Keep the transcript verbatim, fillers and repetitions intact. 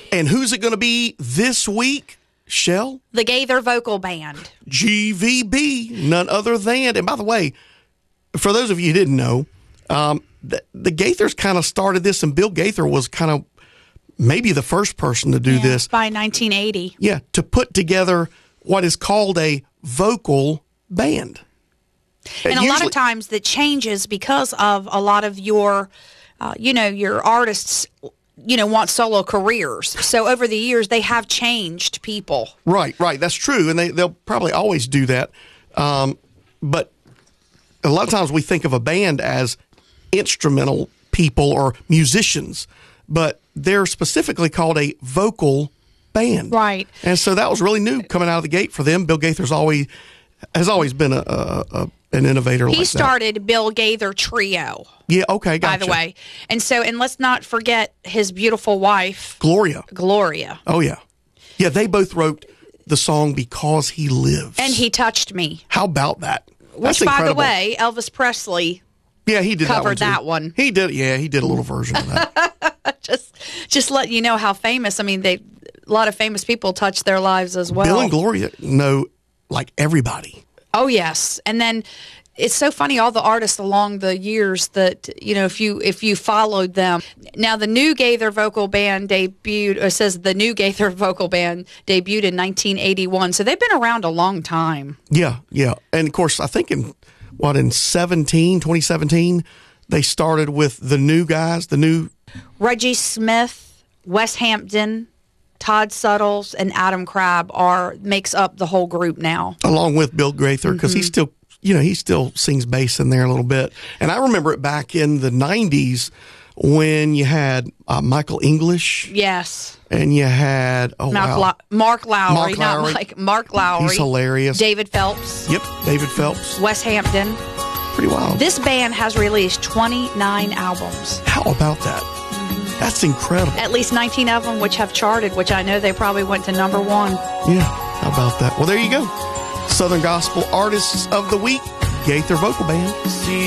And who's it going to be this week, Shell? The Gaither Vocal Band. G V B, none other than. And by the way, for those of you who didn't know, um, the, the Gaithers kind of started this, and Bill Gaither was kind of maybe the first person to do Yeah, this. by nineteen eighty. Yeah, to put together what is called a vocal band. And Uh, a lot usually- of times that changes because of a lot of your, uh, you know, your artists, you know, want solo careers. So over the years, they have changed people. Right, right. That's true. And they, they'll probably always do that. Um, but a lot of times we think of a band as instrumental people or musicians, but they're specifically called a vocal band. Right. And so that was really new coming out of the gate for them. Bill Gaither's always has always been a, a, a an innovator He like that. started Bill Gaither Trio, Yeah, okay, gotcha. by the way. And so, and let's not forget his beautiful wife, Gloria. Gloria. Oh, yeah. Yeah, they both wrote the song Because He Lives. And He Touched Me. How about that? That's Which, by the incredible. way, Elvis Presley yeah, he did covered that that one. one. Too. He did, yeah, he did a little version of that. just just let you know how famous. I mean, they a lot of famous people touched their lives as well. Bill and Gloria know like everybody. Oh yes, and then it's so funny, all the artists along the years that, you know, if you if you followed them. Now the new Gaither Vocal Band debuted, it says the new Gaither Vocal Band debuted in nineteen eighty-one, so they've been around a long time. Yeah, yeah. And of course, I think in what in seventeen, twenty seventeen, they started with the new guys, the new Reggie Smith, Wes Hampton, Todd Suttles, and Adam Crabb are makes up the whole group now. along with Bill Gaither, because he still, you know, he still sings bass in there a little bit. And I remember it back in the nineties when you had uh, Michael English Yes. and you had, oh, Mark, wow. Low- Mark Lowry, Mark not Lowry. like Mark Lowry. He's hilarious. David Phelps, Yep, David Phelps. Wes Hampton. Pretty wild. This band has released twenty-nine albums. How about that? That's incredible. At least nineteen of them which have charted, which I know they probably went to number one. Yeah, how about that? Well, there you go. Southern Gospel Artists of the Week, Gaither Vocal Band. See